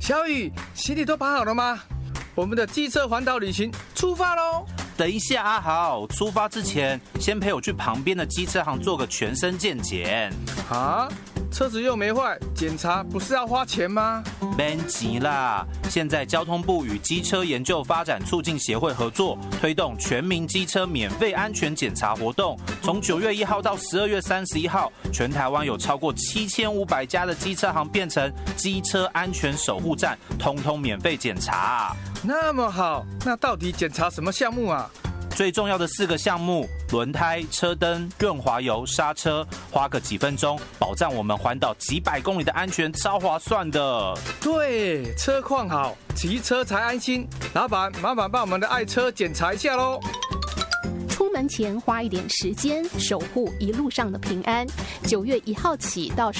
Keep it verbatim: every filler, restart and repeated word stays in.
小雨，行李都绑好了吗？我们的机车环岛旅行出发喽！ 等一下，阿豪，出发之前先陪我去旁边的机车行做个全身健检。 啊？车子又没坏，检查不是要花钱吗？ 别急啦，现在交通部与机车研究发展促进协会合作，推动全民机车免费安全检查活动。从九月一号到十二月三十一号，全台湾有超过七千五百家的机车行变成机车安全守护站，通通免费检查。 那么好，那到底检查什么项目啊？ 最重要的四个项目：轮胎、车灯、润滑油、刹车，花个几分钟，保障我们环岛几百公里的安全，超划算的。 对，车况好，骑车才安心。老板，麻烦帮我们的爱车检查一下喽。 出门前花一点时间，守护一路上的平安。九月一号起到